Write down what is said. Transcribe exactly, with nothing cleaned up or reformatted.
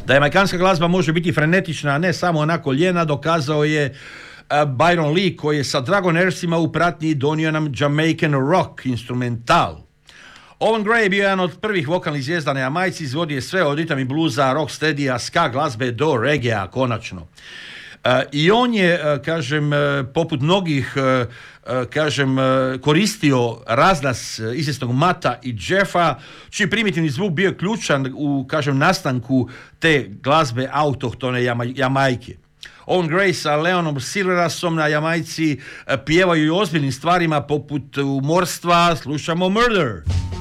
Da jamajkanska glazba može biti frenetična, a ne samo onako ljena, dokazao je uh, Byron Lee, koji je sa Dragonaircima u pratnji donio nam Jamaican rock instrumental. Owen Gray je bio jedan od prvih vokalnih zvijezda na Jamajci, izvodio je sve od ritam i bluza, rocksteadija, ska glazbe do reggaea konačno. Uh, I on je, uh, kažem, uh, poput mnogih, uh, uh, kažem, uh, koristio razglas uh, izvjesnog Mata i Jeffa, čiji primitivni zvuk bio ključan u, kažem, nastanku te glazbe autohtone Jama, Jamajke. Owen Gray sa Leonom Silverasom na Jamajci uh, pjevaju i ozbiljnim stvarima poput umorstva, slušamo Murder.